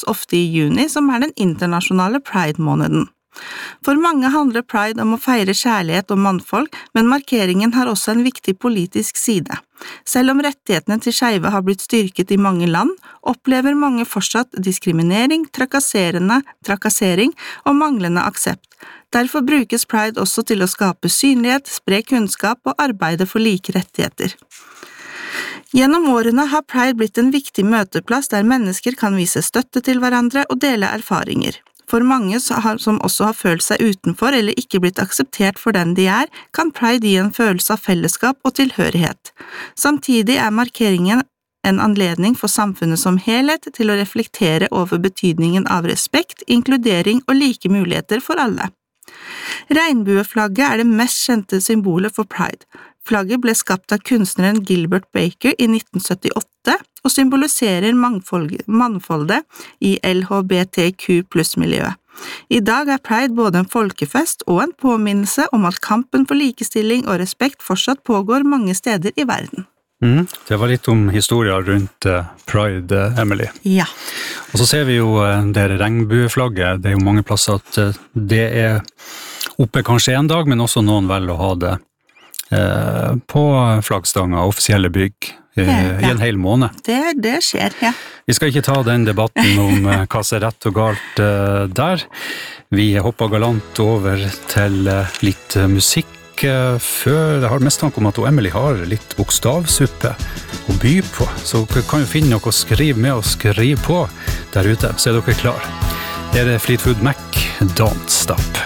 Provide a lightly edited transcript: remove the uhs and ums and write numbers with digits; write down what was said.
markeres ofte i juni, som den internasjonale Pride-måneden. For mange handler Pride om å feire kjærlighet og mannfolk, men markeringen har også en viktig politisk side. Selv om rettighetene til skeive har blitt styrket i mange land, opplever mange fortsatt diskriminering, trakassering og manglende aksept. Derfor brukes Pride også til å skape synlighet, spre kunnskap og arbeide for like rettigheter. Gjennom årene har Pride blitt en viktig møteplass der mennesker kan vise støtte til hverandre og dele erfaringer. For mange som også har følt seg utenfor eller ikke blitt akseptert for den de kan Pride gi en følelse av fellesskap og tilhørighet. Samtidig markeringen en anledning for samfunnet som helhet til å reflektere over betydningen av respekt, inkludering og like muligheter for alle. Regnbueflagget det mest kjente symbolet for Pride. Flagget ble skapt av kunstneren Gilbert Baker i 1978 og symboliserer mangfoldet i LHBTQ+-miljøet. I dag Pride både en folkefest og en påminnelse om at kampen for likestilling og respekt fortsatt pågår mange steder i verden. Det var litt om historier rundt Pride, Emily. Ja. Og så ser vi jo det regnbueflagget, det jo mange plasser at det oppe kanskje en dag, men også noen velger å ha det på flaggstanger, offisielle bygg i en hel måned. Det skjer, ja. Vi skal ikke ta den debatten om hva som rett og galt der. Vi hopper galant over til litt musikk før. Jeg har mest tanke om at Emily har litt bokstavsuppe å by på, så dere kan jo finne noe å skrive med og skrive på der ute, så dere klar. Det Fleetwood Mac, Don't Stop.